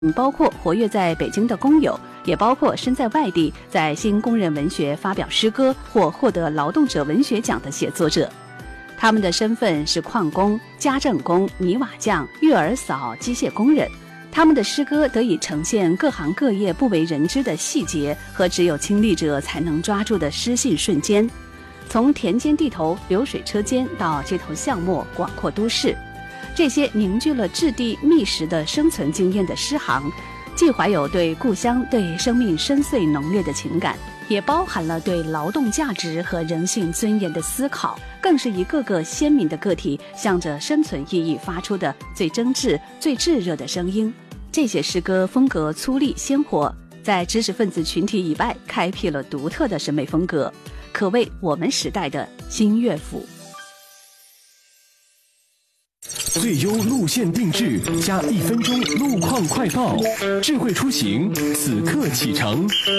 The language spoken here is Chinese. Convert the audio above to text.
包括活跃在北京的工友，也包括身在外地在新工人文学发表诗歌或获得劳动者文学奖的写作者。他们的身份是矿工、家政工、泥瓦匠、育儿嫂、机械工人。他们的诗歌得以呈现各行各业不为人知的细节和只有亲历者才能抓住的诗性瞬间。从田间地头、流水车间到街头巷陌、广阔都市，这些凝聚了质地密实的生存经验的诗行，既怀有对故乡、对生命深邃浓烈的情感，也包含了对劳动价值和人性尊严的思考，更是一个个鲜明的个体向着生存意义发出的最真挚、最炙热的声音。这些诗歌风格粗粝鲜活，在知识分子群体以外开辟了独特的审美风格，可谓我们时代的新乐府。 最优路线定制加1分钟路况快报，智慧出行此刻启程。